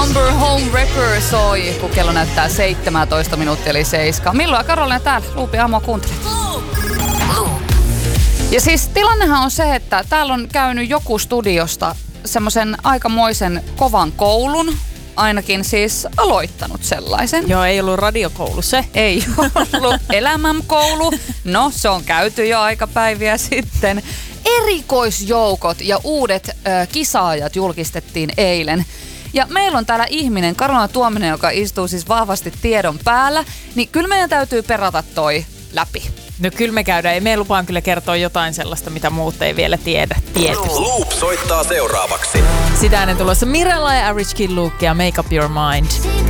Number Home Wrecker soi, kun kello näyttää 17 minuuttia eli 7. Milloin Karolina täällä? Luupi aamua kuuntelet. Ja siis tilannehan on se, että täällä on käynyt joku studiosta semmoisen aikamoisen kovan koulun. Ainakin siis aloittanut sellaisen. Joo, ei ollut radiokoulu se. Ei ollut elämänkoulu. No, se on käyty jo aika päiviä sitten. Erikoisjoukot ja uudet kisaajat julkistettiin eilen. Ja meillä on täällä ihminen, Karolina Tuominen, joka istuu siis vahvasti tiedon päällä. Niin kyllä meidän täytyy perata toi läpi. No kyllä me käydään. Ja me lupaan kyllä kertoa jotain sellaista, mitä muut ei vielä tiedä. Loop soittaa seuraavaksi. Sitä ennen tulossa Mirella ja Average Kid Luke ja Make Up Your Mind.